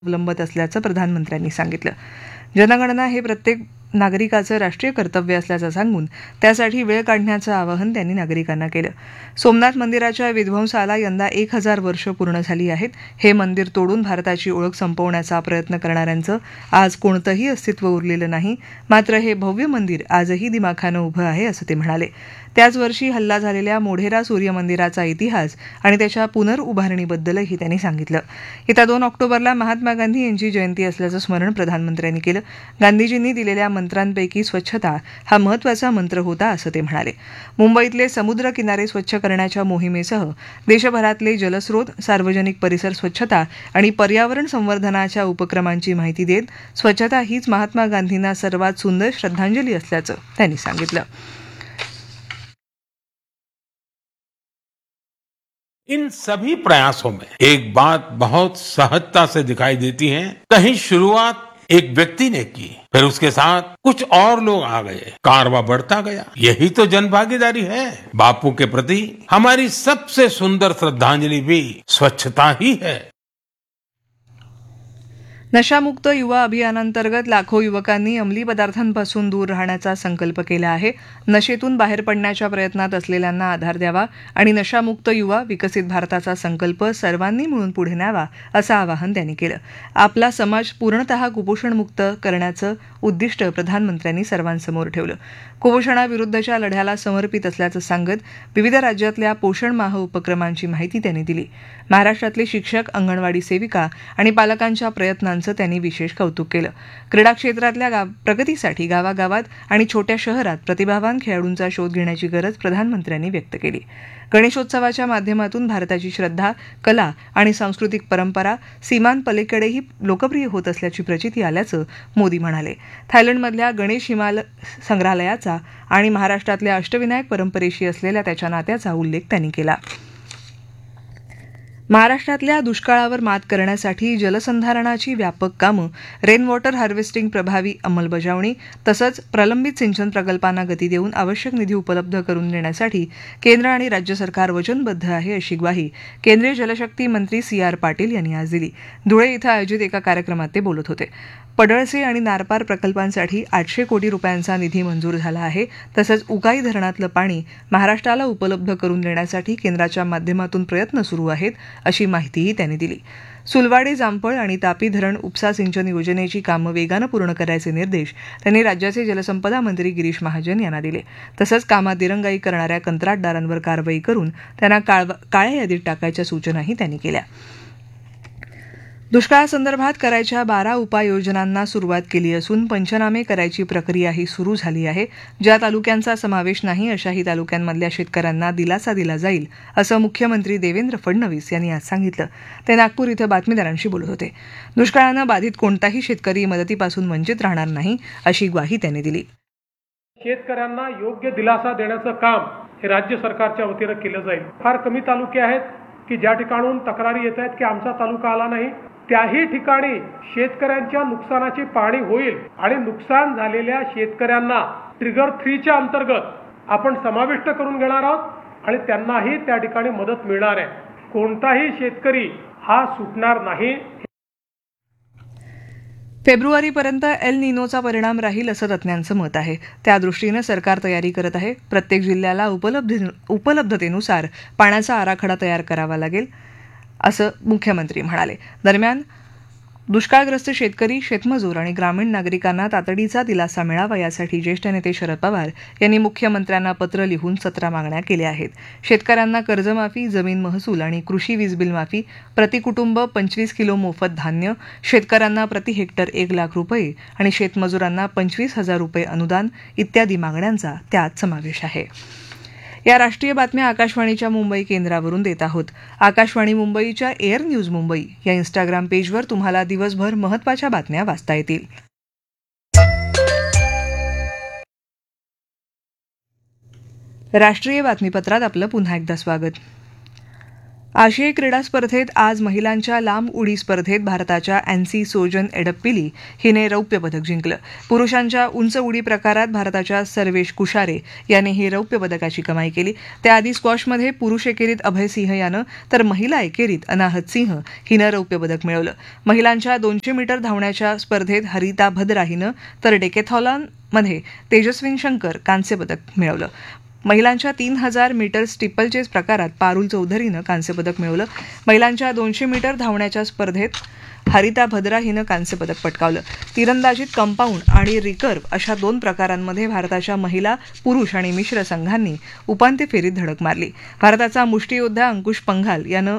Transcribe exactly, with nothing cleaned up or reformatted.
अवलंबत असल्याचं प्रधानमंत्र्यांनी सांगितलं. जनगणना हे प्रत्येक नागरिकाचं राष्ट्रीय कर्तव्य असल्याचं सांगून त्यासाठी वेळ काढण्याचं आवाहन त्यांनी नागरिकांना केलं. सोमनाथ मंदिराच्या विध्वंसाला यंदा एक हजार वर्ष पूर्ण झाली आहेत. हे मंदिर तोडून भारताची ओळख संपवण्याचा प्रयत्न करणाऱ्यांचं आज कोणतंही अस्तित्व उरलेलं नाही. मात्र हे भव्य मंदिर आजही दिमाखानं उभं आहे असं ते म्हणाले. त्याच वर्षी हल्ला झालेल्या मोढेरा सूर्य मंदिराचा इतिहास आणि त्याच्या पुनर्उभारणीबद्दलही त्यांनी सांगितलं. येत्या दोन ऑक्टोबरला महात्मा गांधी यांची जयंती असल्याचं स्मरण प्रधानमंत्र्यांनी केलं. गांधीजींनी दिलेल्या मंत्रांपैकी स्वच्छता हा महत्वाचा मंत्र होता असं ते म्हणाले. मुंबईतले समुद्र किनारे स्वच्छ करण्याच्या मोहिमेसह देशभरातले जलस्रोत, सार्वजनिक परिसर स्वच्छता आणि पर्यावरण संवर्धनाच्या उपक्रमांची माहिती देत स्वच्छता हीच महात्मा गांधींना सर्वात सुंदर श्रद्धांजली असल्याचं त्यांनी सांगितलं. इन सभी प्रयासों में एक बात बहुत सहजता से दिखाई देती है. कहीं शुरुआत एक व्यक्ति ने की, फिर उसके साथ कुछ और लोग आ गए, कारवां बढ़ता गया. यही तो जनभागीदारी है. बापू के प्रति हमारी सबसे सुंदर श्रद्धांजलि भी स्वच्छता ही है. नशामुक्त युवा अभियानांतर्गत लाखो युवकांनी अंमली पदार्थांपासून दूर राहण्याचा संकल्प केला आहे. नशेतून बाहेर पडण्याच्या प्रयत्नात असलेल्यांना आधार द्यावा आणि नशामुक्त युवा विकसित भारताचा संकल्प सर्वांनी मिळून पुढे न्यावा असं आवाहन त्यांनी केलं. आपला समाज पूर्णतः कुपोषणमुक्त करण्याचं उद्दिष्ट प्रधानमंत्र्यांनी सर्वांसमोर ठेवलं. कुपोषणाविरुद्धच्या लढ्याला समर्पित असल्याचं सांगत विविध राज्यातल्या पोषण माह उपक्रमांची माहिती त्यांनी दिली. महाराष्ट्रातले शिक्षक, अंगणवाडी सेविका आणि पालकांच्या प्रयत्नांचं त्यांनी विशेष कौतुक केलं. क्रीडा क्षेत्रातल्या गाव प्रगतीसाठी गावागावात आणि छोट्या शहरात प्रतिभावान खेळाडूंचा शोध घेण्याची गरज प्रधानमंत्र्यांनी व्यक्त केली. गणेशोत्सवाच्या माध्यमातून भारताची श्रद्धा, कला आणि सांस्कृतिक परंपरा सीमांपलीकडेही लोकप्रिय होत असल्याची प्रचिती आल्याचं मोदी म्हणाले. थायलंडमधल्या गणेश हिमाल संग्रहालयाचा आणि महाराष्ट्रातल्या अष्टविनायक परंपरेशी असलेल्या त्याच्या नात्याचा उल्लेख त्यांनी केला. महाराष्ट्रातल्या दुष्काळावर मात करण्यासाठी जलसंधारणाची व्यापक कामं, रेन वॉटर हार्वेस्टिंग प्रभावी अंमलबजावणी तसंच प्रलंबित सिंचन प्रकल्पांना गती देऊन आवश्यक निधी उपलब्ध करून देण्यासाठी केंद्र आणि राज्य सरकार वचनबद्ध आहे अशी ग्वाही केंद्रीय जलशक्ती मंत्री सी आर पाटील यांनी आज दिली. धुळे इथं आयोजित एका कार्यक्रमात ते बोलत होते. पडळसे आणि नारपार प्रकल्पांसाठी आठशे कोटी रुपयांचा निधी मंजूर झाला आहे. तसंच उकाई धरणातलं पाणी महाराष्ट्राला उपलब्ध करून देण्यासाठी केंद्राच्या माध्यमातून प्रयत्न सुरू आहेत अशी माहितीही त्यांनी दिली. सुलवाडे, जामफळ आणि तापी धरण उपसा सिंचन योजनेची कामं वेगानं पूर्ण करायचे निर्देश त्यांनी राज्याचे जलसंपदा मंत्री गिरीश महाजन यांना दिले. तसंच कामात दिरंगाई करणाऱ्या कंत्राटदारांवर कारवाई करून त्यांना काळ्या यादीत टाकायच्या सूचनाही त्यांनी केल्या. दुष्काळासंदर्भात करायच्या बारा उपाययोजनांना सुरुवात केली असून पंचनामे करायची प्रक्रियाही सुरू झाली आहे. ज्या तालुक्यांचा समावेश नाही अशाही तालुक्यांमधल्या शेतकऱ्यांना दिलासा दिला जाईल असं मुख्यमंत्री देवेंद्र फडणवीस यांनी आज सांगितलं. ते नागपूर इथं बातमीदारांशी बोलत होते. दुष्काळानं बाधित कोणताही शेतकरी मदतीपासून वंचित राहणार नाही अशी ग्वाही त्यांनी दिली. शेतकऱ्यांना योग्य दिलासा देण्याचं काम हे राज्य सरकारच्या वतीनं केलं जाईल. फार कमी तालुके आहेत की ज्या ठिकाणून तक्रारी येत आहेत की आमचा तालुका आला नाही. त्याही ठिकाणी शेतकऱ्यांच्या नुकसानाची पाहणी होईल आणि नुकसान झालेल्या शेतकऱ्यांना ट्रिगर थ्रीच्या अंतर्गत आपण समाविष्ट करून घेणार आहोत आणि त्यांनाही त्या ठिकाणी मदत मिळणार आहे. कोणताही शेतकरी हा सुटणार नाही. फेब्रुवारीपर्यंत एल निनोचा परिणाम राहील असं तज्ज्ञांचं मत आहे. त्यादृष्टीनं सरकार तयारी करत आहे. प्रत्येक जिल्ह्याला उपलब्ध उपलब्धतेनुसार पाण्याचा आराखडा तयार करावा लागेल असं मुख्यमंत्री म्हणाले. दरम्यान दुष्काळग्रस्त शेतकरी, शेतमजूर आणि ग्रामीण नागरिकांना तातडीचा दिलासा मिळावा यासाठी ज्येष्ठ नेते शरद पवार यांनी मुख्यमंत्र्यांना पत्र लिहून सतरा मागण्या केल्या आहेत. शेतकऱ्यांना कर्जमाफी, जमीन महसूल आणि कृषी वीज बिल माफी, प्रतिकुटुंब पंचवीस किलो मोफत धान्य, शेतकऱ्यांना प्रति हेक्टर एक लाख रुपये आणि शेतमजुरांना पंचवीस हजार रुपये अनुदान इत्यादी मागण्यांचा त्यात समावेश आहे. या राष्ट्रीय बातम्या आकाशवाणीच्या मुंबई केंद्रावरून देत आहोत. आकाशवाणी मुंबईच्या एअर न्यूज मुंबई या इन्स्टाग्राम पेजवर तुम्हाला दिवसभर महत्त्वाच्या बातम्या वाचता येतील. राष्ट्रीय बातमीपत्रात आपलं पुन्हा एकदा स्वागत. आशियाई क्रीडा स्पर्धेत आज महिलांच्या लांब उडी स्पर्धेत भारताच्या अँसी सोजन एडप्पिली हिने रौप्य पदक जिंकलं. पुरुषांच्या उंच उडी प्रकारात भारताच्या सर्वेश कुशारे याने ही रौप्य पदकाची कमाई केली. त्याआधी स्क्वॉशमध्ये पुरुष एकेरीत अभय सिंह यानं तर महिला एकेरीत अनाहत सिंह हिनं रौप्य पदक मिळवलं. महिलांच्या दोनशे मीटर धावण्याच्या स्पर्धेत हरिता भद्रा हिनं तर डेकेथॉलॉनमध्ये तेजस्विन शंकर कांस्य पदक मिळवलं. महिलांच्या तीन हजार मीटर स्टिपलचेस प्रकारात पारुल चौधरीनं कांस्यपदक मिळवलं. महिलांच्या दोनशे मीटर धावण्याच्या स्पर्धेत हरिता भद्रा हिनं कांस्यपदक पटकावलं. तिरंदाजीत कंपाऊंड आणि रिकर्व अशा दोन प्रकारांमध्ये भारताच्या महिला, पुरुष आणि मिश्र संघांनी उपांत्य फेरीत धडक मारली. भारताचा मुष्टियोद्धा अंकुश पंघाल यानं